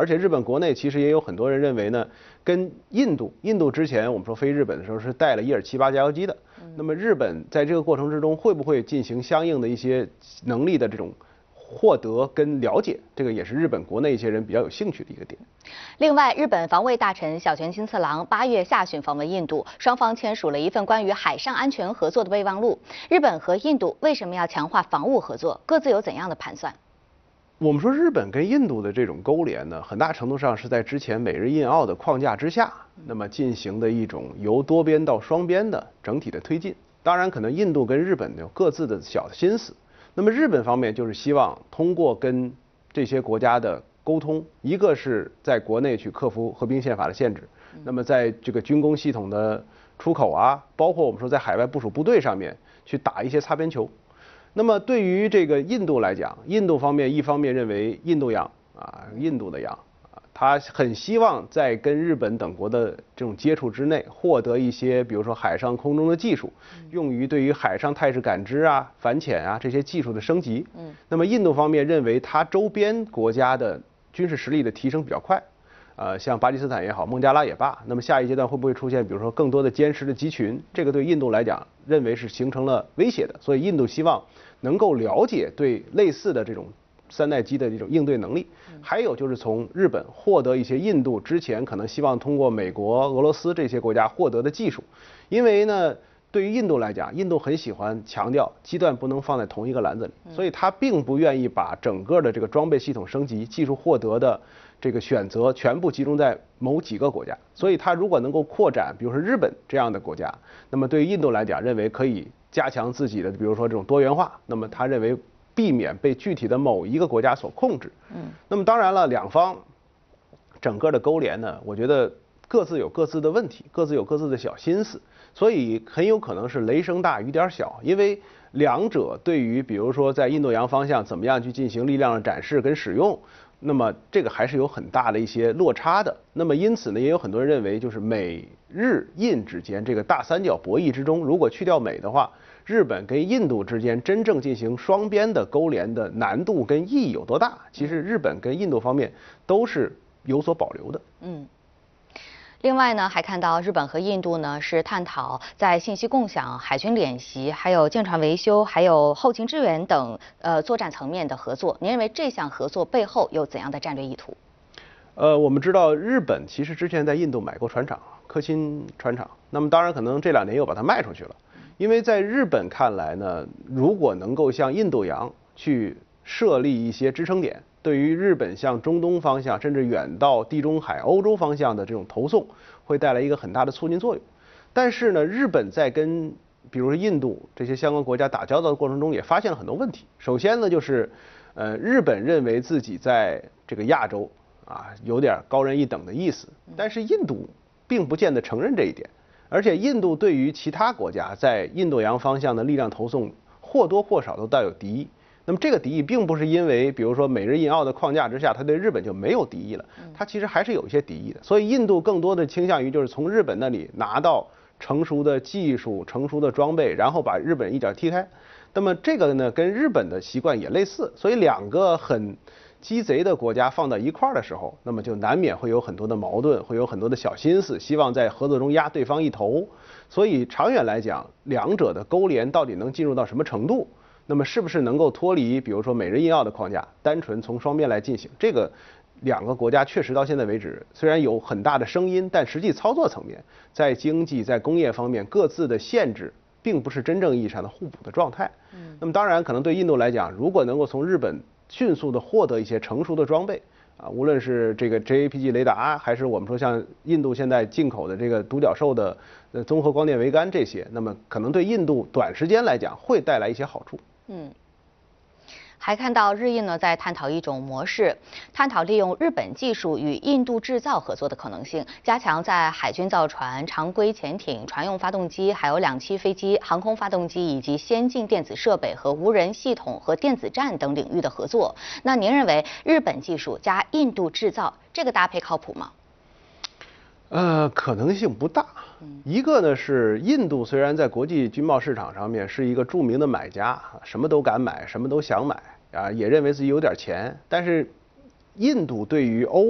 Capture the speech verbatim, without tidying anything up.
而且日本国内其实也有很多人认为呢，跟印度，印度之前我们说飞日本的时候是带了伊尔七八加油机的，那么日本在这个过程之中会不会进行相应的一些能力的这种获得跟了解，这个也是日本国内一些人比较有兴趣的一个点。 另外，日本防卫大臣小泉进次郎八月下旬访问印度，双方签署了一份关于海上安全合作的备忘录。日本和印度为什么要强化防务合作？各自有怎样的盘算？ 我们说日本跟印度的这种勾连呢，很大程度上是在之前美日印澳的框架之下，那么进行的一种由多边到双边的整体的推进。当然，可能印度跟日本有各自的小的心思。那么日本方面就是希望通过跟这些国家的沟通，一个是在国内去克服和平宪法的限制，那么在这个军工系统的出口啊，包括我们说在海外部署部队上面去打一些擦边球。那么对于这个印度来讲，印度方面一方面认为印度洋啊，印度的洋啊，他很希望在跟日本等国的这种接触之内，获得一些比如说海上空中的技术，用于对于海上态势感知啊、反潜啊这些技术的升级。嗯，那么印度方面认为它周边国家的军事实力的提升比较快。呃，像巴基斯坦也好，孟加拉也罢，那么下一阶段会不会出现，比如说更多的歼十的集群？这个对印度来讲，认为是形成了威胁的，所以印度希望能够了解对类似的这种三代机的这种应对能力。还有就是从日本获得一些印度之前可能希望通过美国、俄罗斯这些国家获得的技术，因为呢，对于印度来讲，印度很喜欢强调鸡蛋不能放在同一个篮子里，所以他并不愿意把整个的这个装备系统升级、技术获得的这个选择全部集中在某几个国家。所以他如果能够扩展，比如说日本这样的国家，那么对于印度来讲，认为可以加强自己的，比如说这种多元化，那么他认为避免被具体的某一个国家所控制。嗯，那么当然了，两方整个的勾连呢，我觉得各自有各自的问题，各自有各自的小心思。所以很有可能是雷声大雨点小，因为两者对于比如说在印度洋方向怎么样去进行力量的展示跟使用，那么这个还是有很大的一些落差的。那么因此呢，也有很多人认为，就是美日印之间这个大三角博弈之中，如果去掉美的话，日本跟印度之间真正进行双边的勾连的难度跟意义有多大？其实日本跟印度方面都是有所保留的。 嗯。另外呢，还看到日本和印度呢是探讨在信息共享、海军演习、还有舰船维修、还有后勤支援等呃作战层面的合作。您认为这项合作背后有怎样的战略意图？ 呃，我们知道日本其实之前在印度买过船厂，科钦船厂。那么当然可能这两年又把它卖出去了，因为在日本看来呢，如果能够向印度洋去设立一些支撑点，对于日本向中东方向，甚至远到地中海、欧洲方向的这种投送，会带来一个很大的促进作用。但是呢，日本在跟比如说印度这些相关国家打交道的过程中，也发现了很多问题。首先呢，就是呃，日本认为自己在这个亚洲啊有点高人一等的意思，但是印度并不见得承认这一点。而且印度对于其他国家在印度洋方向的力量投送，或多或少都带有敌意。那么这个敌意并不是因为比如说美日印澳的框架之下，他对日本就没有敌意了，他其实还是有一些敌意的。所以印度更多的倾向于就是从日本那里拿到成熟的技术、成熟的装备，然后把日本一脚踢开。那么这个呢，跟日本的习惯也类似，所以两个很鸡贼的国家放到一块儿的时候，那么就难免会有很多的矛盾，会有很多的小心思，希望在合作中压对方一头。所以长远来讲，两者的勾连到底能进入到什么程度？那么是不是能够脱离比如说美日印澳的框架，单纯从双边来进行？这个两个国家确实到现在为止，虽然有很大的声音，但实际操作层面，在经济、在工业方面各自的限制，并不是真正意义上的互补的状态。嗯，那么当然，可能对印度来讲，如果能够从日本迅速的获得一些成熟的装备啊，无论是这个 J A P G 雷达，还是我们说像印度现在进口的这个独角兽的呃综合光电桅杆这些，那么可能对印度短时间来讲会带来一些好处。 嗯，还看到日印呢在探讨一种模式，探讨利用日本技术与印度制造合作的可能性，加强在海军造船、常规潜艇、船用发动机、还有两栖飞机、航空发动机以及先进电子设备和无人系统和电子战等领域的合作。那您认为日本技术加印度制造这个搭配靠谱吗？ 呃，可能性不大。一个呢是印度虽然在国际军贸市场上面是一个著名的买家，什么都敢买，什么都想买啊，也认为自己有点钱，但是印度对于欧